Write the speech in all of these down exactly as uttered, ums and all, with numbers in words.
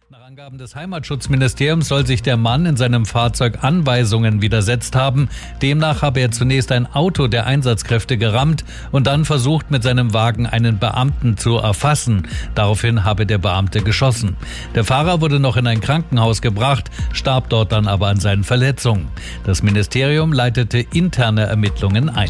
Nach Angaben des Heimatschutzministeriums soll sich der Mann in seinem Fahrzeug Anweisungen widersetzt haben. Demnach habe er zunächst ein Auto der Einsatzkräfte gerammt und dann versucht, mit seinem Wagen einen Beamten zu erfassen. Daraufhin habe der Beamte geschossen. Der Fahrer wurde noch in ein Krankenhaus gebracht, starb dort dann aber an seinen Verletzungen. Das Ministerium leitete interne Ermittlungen ein.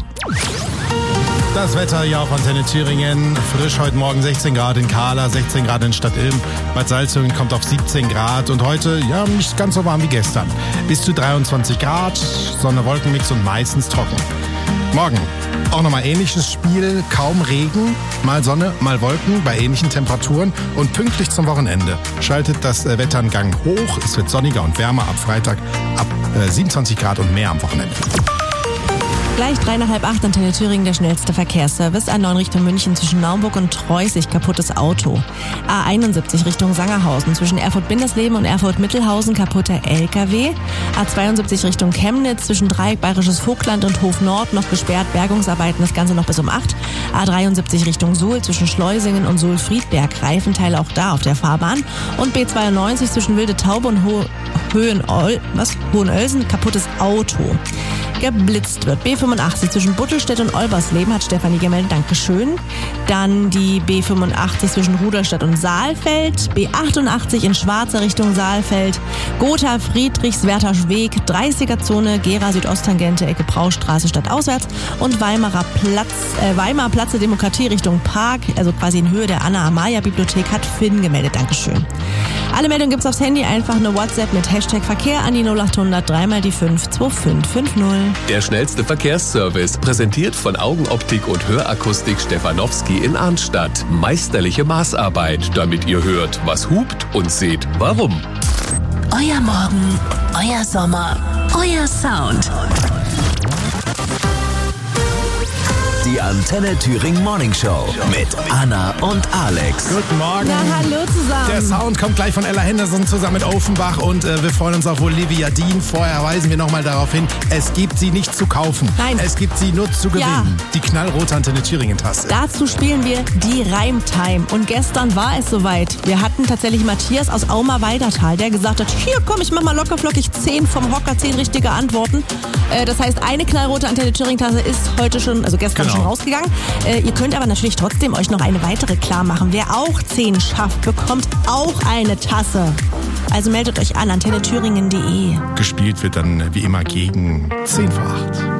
Das Wetter hier auf Antenne Thüringen. Frisch heute Morgen sechzehn Grad in Kahla, sechzehn Grad in Stadt Ilm. Bad Salzungen kommt auf siebzehn Grad und heute, ja, nicht ganz so warm wie gestern. Bis zu dreiundzwanzig Grad, Sonne-Wolkenmix und meistens trocken. Morgen auch nochmal ähnliches Spiel, kaum Regen, mal Sonne, mal Wolken bei ähnlichen Temperaturen und pünktlich zum Wochenende schaltet das Wetter einen Gang hoch. Es wird sonniger und wärmer ab Freitag, ab äh, siebenundzwanzig Grad und mehr am Wochenende. Gleich drei nach halb acht, Antenne Thüringen, der schnellste Verkehrsservice. A neun Richtung München zwischen Naumburg und Treusig, kaputtes Auto. A einundsiebzig Richtung Sangerhausen zwischen Erfurt-Bindersleben und Erfurt-Mittelhausen, kaputter L K W. A zweiundsiebzig Richtung Chemnitz zwischen Dreieck Bayerisches Vogtland und Hof Nord noch gesperrt, Bergungsarbeiten, das Ganze noch bis um acht. A dreiundsiebzig Richtung Suhl zwischen Schleusingen und Suhl-Friedberg, Reifenteile auch da auf der Fahrbahn. Und B zweiundneunzig zwischen Wilde Taube und Ho- Höhenol- was? Hohenölsen, kaputtes Auto. Geblitzt wird. B fünfundachtzig zwischen Buttelstedt und Olbersleben, hat Stefanie gemeldet, Dankeschön. Dann die B fünfundachtzig zwischen Rudolstadt und Saalfeld, B achtundachtzig in Schwarzer Richtung Saalfeld, Gotha, Friedrichswerther Weg, dreißiger Zone, Gera Südosttangente, Ecke Braustraße stadtauswärts und Weimarer Platz, äh, Weimarer Platz der Demokratie Richtung Park, also quasi in Höhe der Anna-Amalia-Bibliothek, hat Finn gemeldet, Dankeschön. Alle Meldungen gibt's aufs Handy, einfach eine WhatsApp mit Hashtag Verkehr an die null achthundert drei mal die fünf zwei fünf fünf null. Der schnellste Verkehrsservice, präsentiert von Augenoptik und Hörakustik Stefanowski in Arnstadt. Meisterliche Maßarbeit, damit ihr hört, was hupt und seht, warum. Euer Morgen, euer Sommer, euer Sound. Die Antenne Thüringen Morning Show mit Anna und Alex. Guten Morgen. Na, hallo zusammen. Der Sound kommt gleich von Ella Henderson zusammen mit Offenbach und äh, wir freuen uns auf Olivia Dean. Vorher weisen wir nochmal darauf hin, es gibt sie nicht zu kaufen. Nein. Es gibt sie nur zu gewinnen. Ja. Die knallrote Antenne Thüringen Tasse. Dazu spielen wir die Reimtime. Und gestern war es soweit. Wir hatten tatsächlich Matthias aus Auma-Weidertal, der gesagt hat, hier komm, ich mach mal lockerflockig zehn vom Hocker, zehn richtige Antworten. Äh, das heißt, eine knallrote Antenne Thüringen Tasse ist heute schon, also gestern Genau. schon rausgegangen. Äh, ihr könnt aber natürlich trotzdem euch noch eine weitere klar machen. Wer auch zehn schafft, bekommt auch eine Tasse. Also meldet euch an, antenne thüringen punkt de. Gespielt wird dann wie immer gegen zehn vor acht.